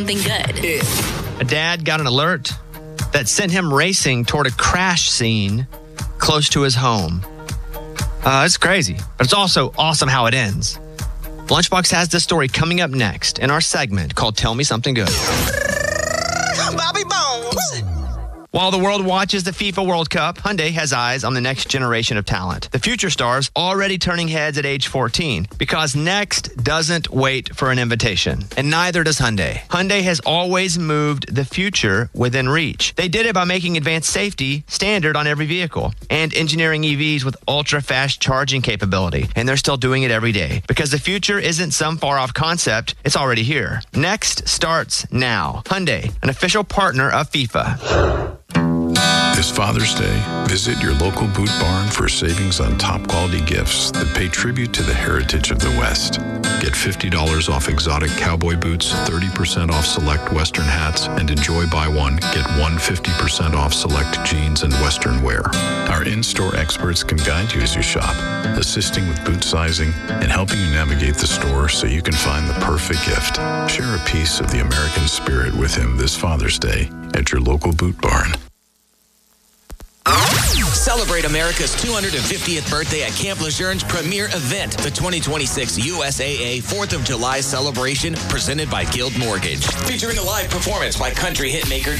Something good. A dad got an alert that sent him racing toward a crash scene close to his home. It's crazy, but it's also awesome how it ends. Lunchbox has this story coming up next in our segment called Tell Me Something Good. Bobby Bones. While the world watches the FIFA World Cup, Hyundai has eyes on the next generation of talent. The future stars already turning heads at age 14 because next doesn't wait for an invitation. And neither does Hyundai. Hyundai has always moved the future within reach. They did it by making advanced safety standard on every vehicle and engineering EVs with ultra-fast charging capability. And they're still doing it every day because the future isn't some far-off concept. It's already here. Next starts now. Hyundai, an official partner of FIFA. This Father's Day, visit your local Boot Barn for savings on top quality gifts that pay tribute to the heritage of the West. Get $50 off exotic cowboy boots, 30% off select Western hats, and enjoy buy one, get one 50% off select jeans and Western wear. Our in-store experts can guide you as you shop, assisting with boot sizing and helping you navigate the store so you can find the perfect gift. Share a piece of the American spirit with him this Father's Day at your local Boot Barn. Celebrate America's 250th birthday at Camp Lejeune's premier event, the 2026 USAA 4th of July celebration, presented by Guild Mortgage. Featuring a live performance by country hitmaker